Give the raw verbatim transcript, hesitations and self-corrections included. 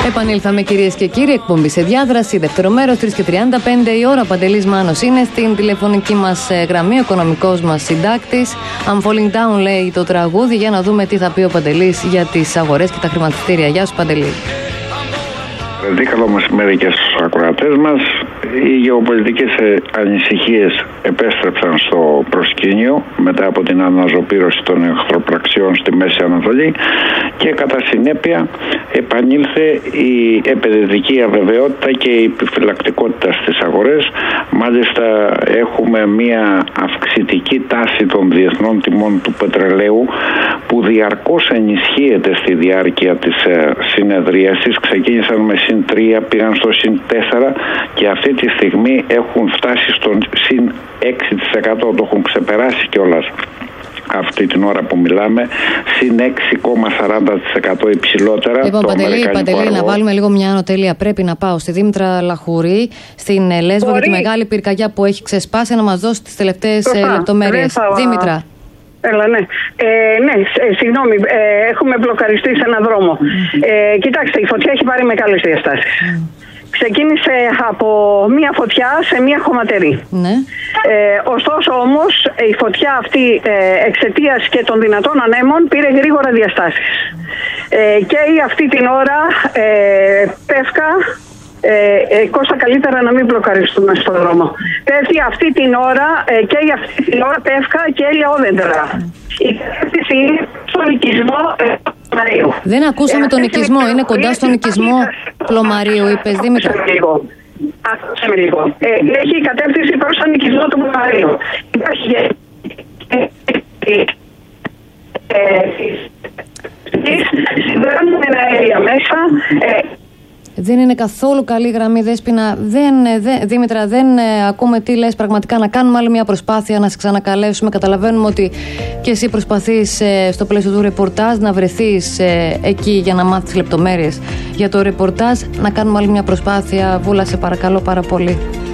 Επανήλθαμε, κυρίες και κύριοι, εκπομπή σε διάδραση, δεύτερο μέρος, τρεις και τριάντα πέντε η ώρα. Ο Παντελής Μάνος είναι στην τηλεφωνική μας γραμμή, ο οικονομικός μας συντάκτης. I'm falling down, λέει το τραγούδι, για να δούμε τι θα πει ο Παντελής για τις αγορές και τα χρηματιστήρια. Γεια σου, Παντελή. Καλό μεσημέρι και στους ακροατές μας. Οι γεωπολιτικές ανησυχίες επέστρεψαν στο προσκήνιο μετά από την αναζωπήρωση των εχθροπραξιών στη Μέση Ανατολή και κατά συνέπεια επανήλθε η επενδυτική αβεβαιότητα και η επιφυλακτικότητα στις αγορές. Μάλιστα έχουμε μια αυξητική τάση των διεθνών τιμών του πετρελαίου που διαρκώς ενισχύεται στη διάρκεια της συνεδρίασης. Ξεκίνησαν με συν τρία, πήγαν στο συν τέσσερα και αυτή τη στιγμή έχουν φτάσει στον συν έξι τοις εκατό, το έχουν ξεπεράσει κιόλας αυτή την ώρα που μιλάμε, συν έξι κόμμα σαράντα τοις εκατό υψηλότερα. Λοιπόν, Παντελή, Παντελή να βάλουμε λίγο μια ανωτέλεια. Πρέπει να πάω στη Δήμητρα Λαχουρή, στην Λέσβο, για τη μεγάλη πυρκαγιά που έχει ξεσπάσει, να μας δώσει τις τελευταίες λεπτομέρειες. Δήμητρα. Έλα, ναι. Ε, ναι, ε, συγγνώμη, ε, έχουμε μπλοκαριστεί σε έναν δρόμο. Ε, κοιτάξτε, η φωτιά έχει πάρει μεγάλες διαστάσεις. Ξεκίνησε από μία φωτιά σε μία χωματερή. Ναι. Ε, ωστόσο όμως η φωτιά αυτή ε, εξαιτίας και των δυνατών ανέμων πήρε γρήγορα διαστάσεις. Ε, και αυτή την ώρα ε, πέφκα, ε, ε, Κώστα, καλύτερα να μην μπλοκαριστούμε στον δρόμο. Πέφτει αυτή την ώρα ε, και αυτή την ώρα πέφκα και ελαιόδεντρα. Η κατεύθυνση είναι στον οικισμό ε, Πλωμαρίου. Δεν ακούσαμε ε, τον οικισμό, είναι κοντά στον οικισμό Πλωμαρίου, είπες, Δήμητρα. Άκουσε με λίγο. Ε, έχει κατεύθυνση προς τον οικισμό του Πλωμαρίου. Υπάρχει συνδέονται με αέρια μέσα. Δεν είναι καθόλου καλή γραμμή, Δέσποινα. Δεν, δε, Δήμητρα, δεν ε, ακούμε τι λες. Πραγματικά να κάνουμε άλλη μια προσπάθεια να σε ξανακαλέσουμε. Καταλαβαίνουμε ότι και εσύ προσπαθείς ε, στο πλαίσιο του ρεπορτάζ να βρεθείς ε, εκεί για να μάθεις λεπτομέρειες για το ρεπορτάζ. Να κάνουμε άλλη μια προσπάθεια. Βούλα, σε παρακαλώ πάρα πολύ.